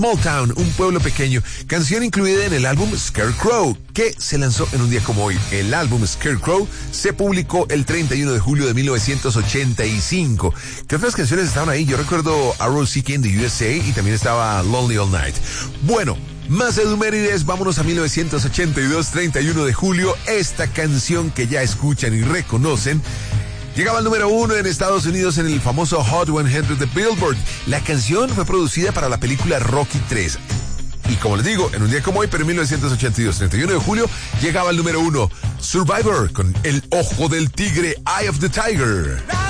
Small Town, un pueblo pequeño, canción incluida en el álbum Scarecrow, que se lanzó en un día como hoy. El álbum Scarecrow se publicó el 31 de julio de 1985. ¿Qué otras canciones estaban ahí? Yo recuerdo Arrow City in the USA y también estaba Lonely All Night. Bueno, más edumérides, vámonos a 1982, 31 de julio. Esta canción que ya escuchan y reconocen llegaba al número 1 en Estados Unidos en el famoso Hot 100 de Billboard. La canción fue producida para la película Rocky 3. Y como les digo, en un día como hoy, pero en 1982, 31 de julio, llegaba al número 1. Survivor con El Ojo del Tigre, Eye of the Tiger.